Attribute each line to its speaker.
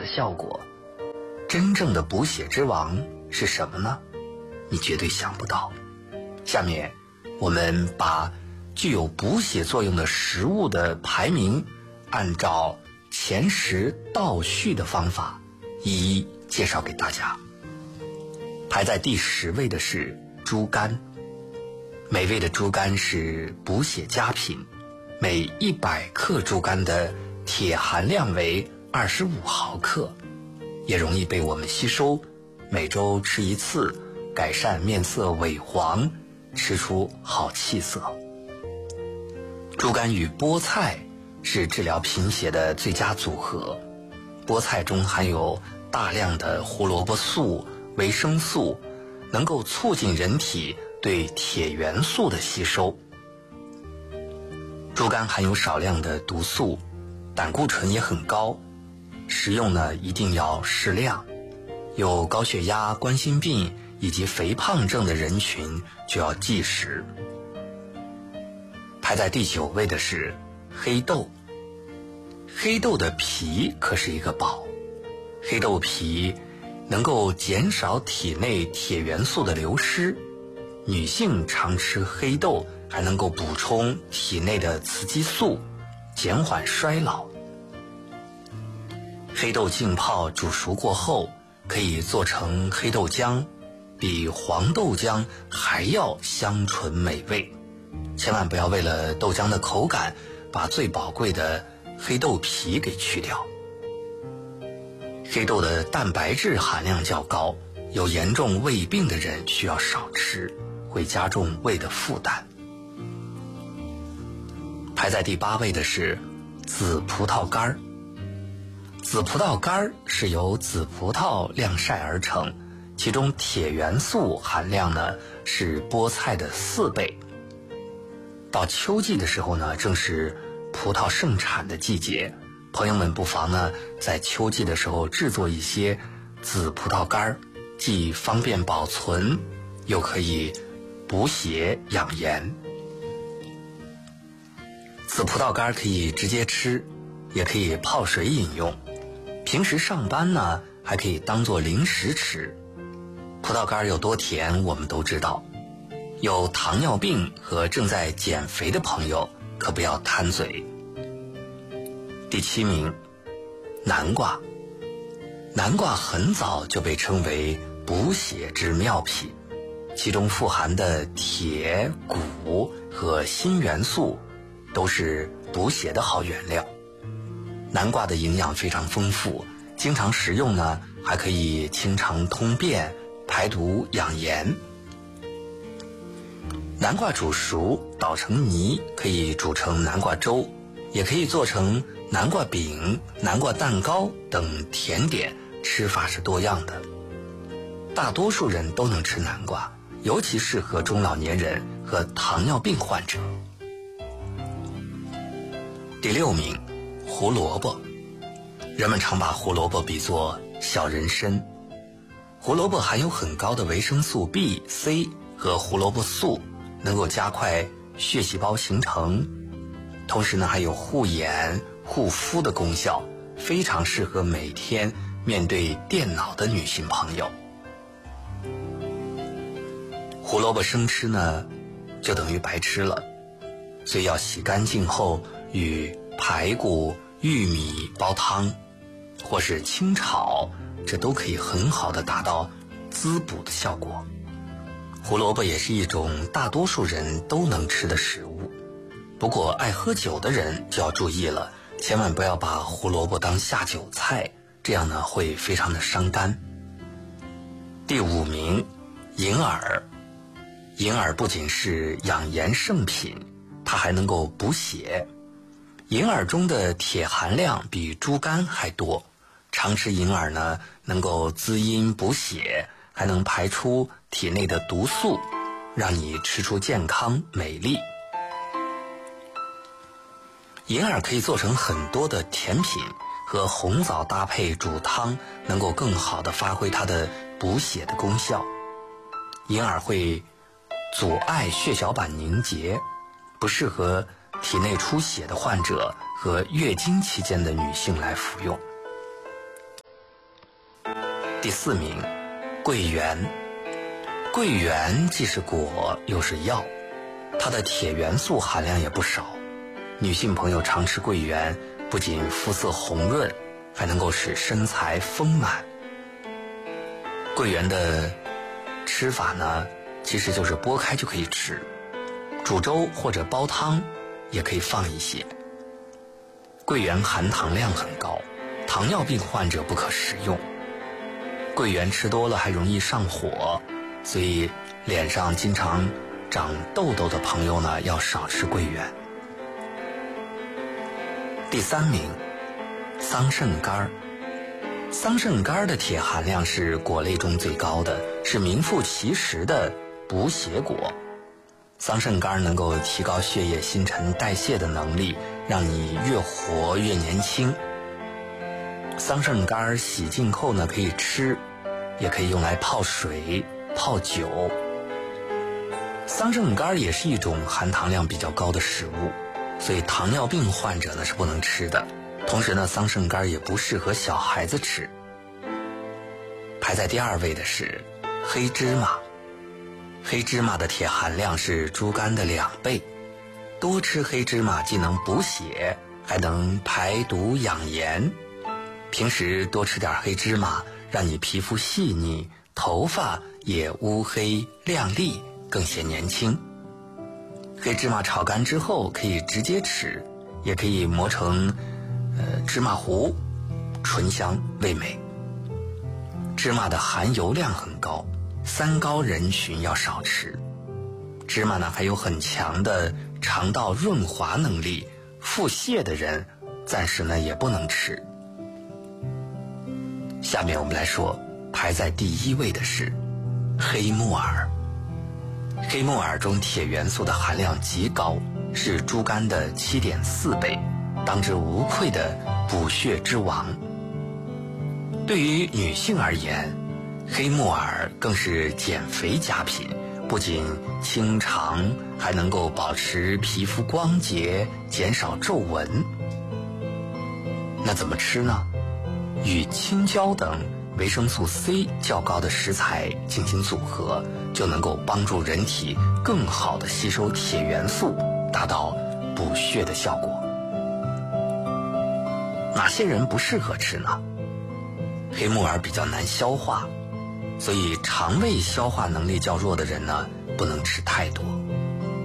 Speaker 1: 的效果。真正的补血之王是什么呢？你绝对想不到。下面我们把具有补血作用的食物的排名，按照前10倒序的方法一一介绍给大家。排在第10位的是猪肝。美味的猪肝是补血佳品，每100克猪肝的铁含量为25毫克，也容易被我们吸收，每周吃1次，改善面色萎黄，吃出好气色。猪肝与菠菜是治疗贫血的最佳组合。菠菜中含有大量的胡萝卜素、维生素，能够促进人体对铁元素的吸收。猪肝含有少量的毒素，胆固醇也很高，食用呢一定要适量。有高血压、冠心病以及肥胖症的人群就要忌食。排在第9位的是黑豆。黑豆的皮可是一个宝，黑豆皮能够减少体内铁元素的流失。女性常吃黑豆还能够补充体内的雌激素，减缓衰老。黑豆浸泡煮熟过后，可以做成黑豆浆，比黄豆浆还要香醇美味。千万不要为了豆浆的口感，把最宝贵的黑豆皮给去掉。黑豆的蛋白质含量较高，有严重胃病的人需要少吃，会加重胃的负担。排在第8位的是紫葡萄干。紫葡萄干是由紫葡萄晾晒而成，其中铁元素含量呢是菠菜的4倍。到秋季的时候呢，正是葡萄盛产的季节，朋友们不妨呢在秋季的时候制作一些紫葡萄干，既方便保存，又可以补血养颜。紫葡萄干可以直接吃，也可以泡水饮用。平时上班呢，还可以当做零食吃。葡萄干有多甜，我们都知道。有糖尿病和正在减肥的朋友可不要贪嘴。第7名，南瓜。南瓜很早就被称为补血之妙品，其中富含的铁、钴和锌元素都是补血的好原料。南瓜的营养非常丰富，经常食用呢，还可以清肠通便、排毒养颜。南瓜煮熟捣成泥，可以煮成南瓜粥，也可以做成南瓜饼、南瓜蛋糕等甜点，吃法是多样的。大多数人都能吃南瓜，尤其适合中老年人和糖尿病患者。第6名，胡萝卜。人们常把胡萝卜比作小人参。胡萝卜含有很高的维生素 B、C 和胡萝卜素，能够加快血细胞形成，同时呢还有护眼、护肤的功效，非常适合每天面对电脑的女性朋友。胡萝卜生吃呢，就等于白吃了，所以要洗干净后与排骨、玉米煲汤，或是清炒，这都可以很好的达到滋补的效果。胡萝卜也是一种大多数人都能吃的食物，不过爱喝酒的人就要注意了，千万不要把胡萝卜当下酒菜，这样呢会非常的伤肝。第5名，银耳。银耳不仅是养颜圣品，它还能够补血。银耳中的铁含量比猪肝还多，常吃银耳呢，能够滋阴补血，还能排出体内的毒素，让你吃出健康美丽。银耳可以做成很多的甜品，和红枣搭配煮汤，能够更好地发挥它的补血的功效。银耳会阻碍血小板凝结，不适合体内出血的患者和月经期间的女性来服用。 第4名，桂圆。桂圆既是果又是药，它的铁元素含量也不少。女性朋友常吃桂圆，不仅肤色红润，还能够使身材丰满。桂圆的吃法呢，其实就是剥开就可以吃，煮粥或者煲汤也可以放一些。桂圆含糖量很高，糖尿病患者不可食用。桂圆吃多了还容易上火，所以脸上经常长痘痘的朋友呢，要少吃桂圆。第3名，桑葚干。桑葚干的铁含量是果类中最高的，是名副其实的补血果。桑葚干能够提高血液新陈代谢的能力，让你越活越年轻。桑葚干洗净后呢，可以吃，也可以用来泡水、泡酒。桑葚干也是一种含糖量比较高的食物，所以糖尿病患者呢是不能吃的。同时呢，桑葚干也不适合小孩子吃。排在第2位的是黑芝麻。黑芝麻的铁含量是猪肝的2倍，多吃黑芝麻既能补血，还能排毒养颜。平时多吃点黑芝麻，让你皮肤细腻，头发也乌黑亮丽，更显年轻。黑芝麻炒干之后可以直接吃，也可以磨成芝麻糊，醇香味美。芝麻的含油量很高，3高人群要少吃。芝麻呢还有很强的肠道润滑能力，腹泻的人暂时呢也不能吃。下面我们来说排在第1位的是黑木耳。黑木耳中铁元素的含量极高，是猪肝的7.4倍，当之无愧的补血之王。对于女性而言，黑木耳更是减肥佳品，不仅清肠，还能够保持皮肤光洁，减少皱纹。那怎么吃呢？与青椒等维生素 C 较高的食材进行组合，就能够帮助人体更好地吸收铁元素，达到补血的效果。哪些人不适合吃呢？黑木耳比较难消化，所以肠胃消化能力较弱的人呢，不能吃太多。